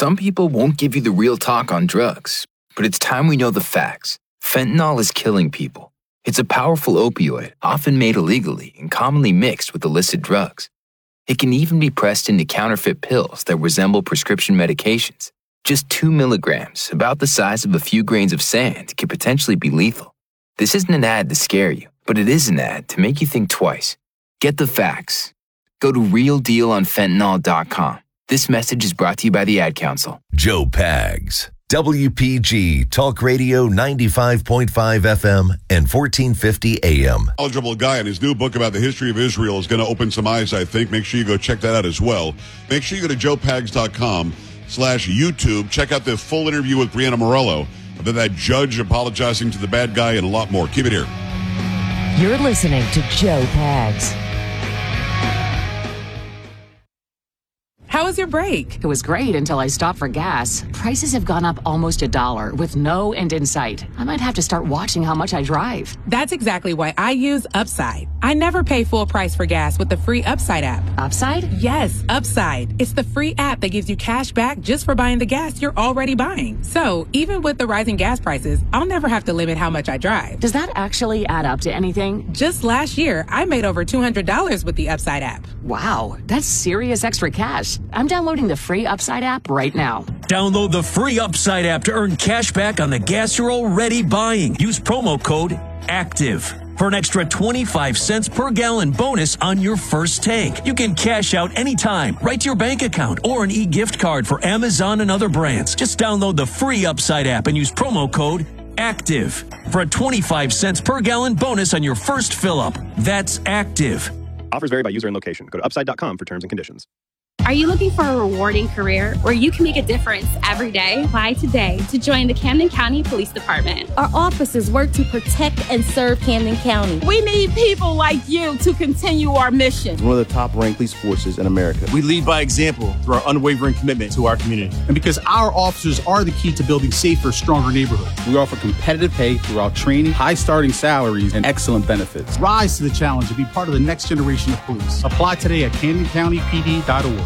Some people won't give you the real talk on drugs, but it's time we know the facts. Fentanyl is killing people. It's a powerful opioid, often made illegally and commonly mixed with illicit drugs. It can even be pressed into counterfeit pills that resemble prescription medications. Just 2 milligrams, about the size of a few grains of sand, can potentially be lethal. This isn't an ad to scare you, but it is an ad to make you think twice. Get the facts. Go to realdealonfentanyl.com. This message is brought to you by the Ad Council. Joe Pags, WPG Talk Radio 95.5 FM and 1450 AM. Knowledgeable guy, and his new book about the history of Israel is going to open some eyes, I think. Make sure you go check that out as well. Make sure you go to joepags.com/YouTube. Check out the full interview with Brianna Morello, and then that judge apologizing to the bad guy, and a lot more. Keep it here. You're listening to Joe Pags. How was your break? It was great until I stopped for gas. Prices have gone up almost $1 with no end in sight. I might have to start watching how much I drive. That's exactly why I use Upside. I never pay full price for gas with the free Upside app. Upside? Yes, Upside. It's the free app that gives you cash back just for buying the gas you're already buying. So even with the rising gas prices, I'll never have to limit how much I drive. Does that actually add up to anything? Just last year, I made over $200 with the Upside app. Wow, that's serious extra cash. I'm downloading the free Upside app right now. Download the free Upside app to earn cash back on the gas you're already buying. Use promo code ACTIVE for an extra 25 cents per gallon bonus on your first tank. You can cash out anytime, right to your bank account, or an e-gift card for Amazon and other brands. Just download the free Upside app and use promo code ACTIVE for a 25 cents per gallon bonus on your first fill-up. That's ACTIVE. Offers vary by user and location. Go to upside.com for terms and conditions. Are you looking for a rewarding career where you can make a difference every day? Apply today to join the Camden County Police Department. Our officers work to protect and serve Camden County. We need people like you to continue our mission. It's one of the top-ranked police forces in America. We lead by example through our unwavering commitment to our community. And because our officers are the key to building safer, stronger neighborhoods. We offer competitive pay throughout training, high starting salaries, and excellent benefits. Rise to the challenge and be part of the next generation of police. Apply today at CamdenCountyPD.org.